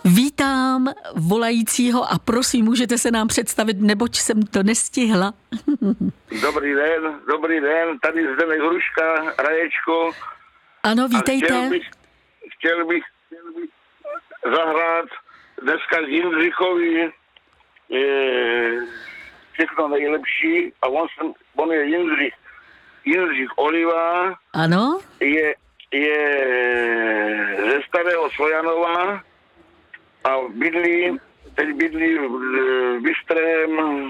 Vítám volajícího a prosím, můžete se nám představit, neboť jsem to nestihla. Dobrý den, tady Zdeněk Hruška, Raječko. Ano, vítejte. Chtěl bych zahrát dneska z Jindřichovi všechno nejlepší a on je Jindřich Oliva. Ano. Je ze Starého Sojanova a teď bydlí v Bystrém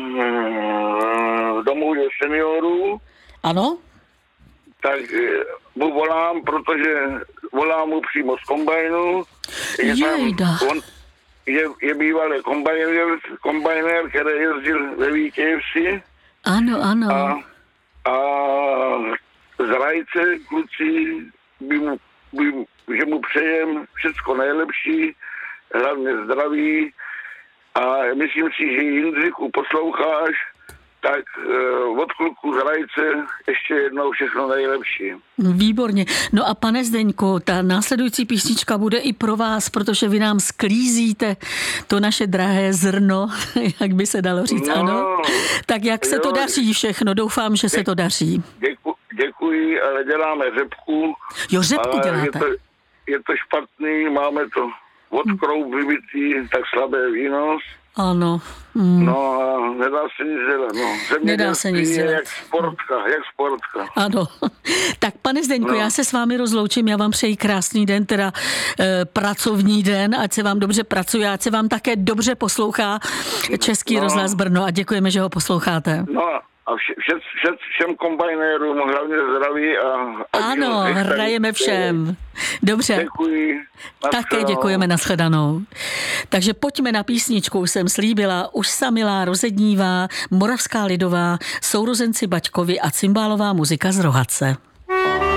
domu seniorů. Ano. Tak mu volám, protože volám mu přímo z kombajnu. On je bývalý kombajnér, který jezdil ve Vítějovsi. Ano. A z Rajce kluci že mu přejem všecko nejlepší, hlavně zdraví. A myslím si, že Jindřichu posloucháš, tak od kluku z Rajce ještě jednou všechno nejlepší. Výborně. No a pane Zdeňku, ta následující písnička bude i pro vás, protože vy nám sklízíte to naše drahé zrno, jak by se dalo říct, ano. Tak jak se to daří všechno? Doufám, že se to daří. Děkuji, ale děláme řepku. Jo, řepku děláte. Je to špatný, máme to od kroub vybitý, tak slabé výnos. Ano. No a nedá se nic dělat. Nedá se nic dělat. Jak sportka. Ano. Tak pane Zdeňku, já se s vámi rozloučím, já vám přeji krásný den, teda pracovní den, ať se vám dobře pracuje, ať se vám také dobře poslouchá Český rozhlas Brno a děkujeme, že ho posloucháte. No a všem kombajnérům hlavně zdraví a ano, hrajeme všem. Dobře. Děkuji. Také děkujeme, nashledanou. Takže pojďme na písničku, už jsem slíbila, už samilá rozednívá, moravská lidová, sourozenci Baťkovi a cymbálová muzika z Rohatce.